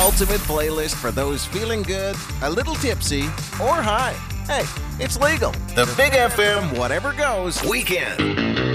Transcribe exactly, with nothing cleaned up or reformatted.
ultimate playlist for those feeling good, a little tipsy, or high. Hey, it's legal. The Big F M Whatever Goes Weekend.